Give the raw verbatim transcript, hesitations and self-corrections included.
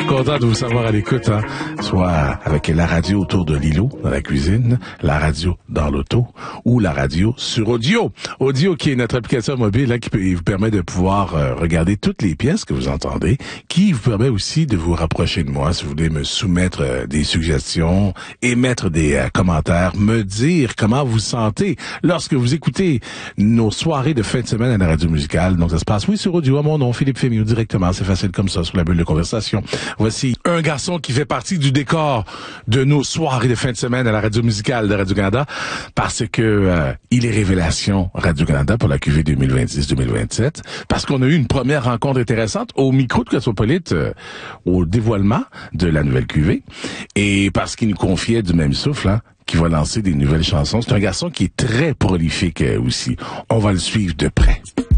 content de vous savoir à l'écoute, hein? Soit avec la radio autour de l'îlot, dans la cuisine, la radio dans l'auto, ou la radio sur Audio. Audio qui est notre application mobile, hein, qui peut, vous permet de pouvoir euh, regarder toutes les pièces que vous entendez, qui vous permet aussi de vous rapprocher de moi si vous voulez me soumettre euh, des suggestions, émettre des euh, commentaires, me dire comment vous sentez lorsque vous écoutez nos soirées de fin de semaine à la radio musicale. Donc ça se passe, oui, sur Audio, à mon nom, Philippe Fémieux, directement, c'est facile comme ça, sur la bulle de conversation. Voici un garçon qui fait partie du décor de nos soirées de fin de semaine à la radio musicale de Radio-Canada, parce que euh, il est révélation Radio-Canada pour la Q V deux mille vingt-six deux mille vingt-sept, parce qu'on a eu une première rencontre intéressante au micro de Cosmopolite, euh, au dévoilement de la nouvelle Q V, et parce qu'il nous confiait du même souffle, hein, qui va lancer des nouvelles chansons. C'est un garçon qui est très prolifique euh, aussi. On va le suivre de près.